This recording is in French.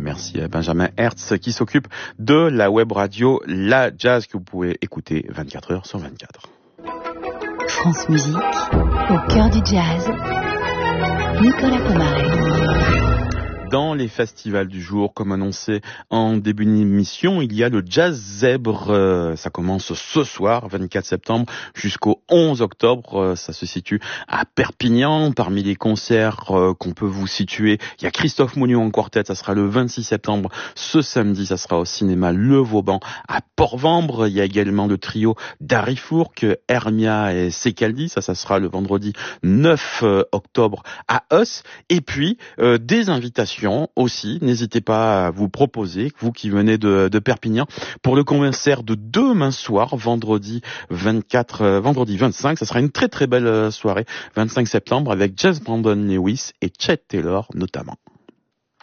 merci à Benjamin Hertz qui s'occupe de la web radio La Jazz que vous pouvez écouter 24 heures sur 24. France Musique, au cœur du jazz, Nicolas Pomaré. Dans les festivals du jour, comme annoncé en début d'émission, il y a le Jazz Zèbre. Ça commence ce soir, 24 septembre, jusqu'au 11 octobre. Ça se situe à Perpignan. Parmi les concerts qu'on peut vous situer, il y a Christophe Monnier en quartet. Ça sera le 26 septembre. Ce samedi, ça sera au cinéma Le Vauban à Port-Vambre. Il y a également le trio d'Harry Fourque, Hermia et Secaldi. Ça sera le vendredi 9 octobre à Eus. Et puis, des invitations aussi, n'hésitez pas à vous proposer, vous qui venez de Perpignan, pour le concert de demain soir, vendredi 25, ça sera une très très belle soirée, 25 septembre, avec James Brandon Lewis et Chet Taylor notamment.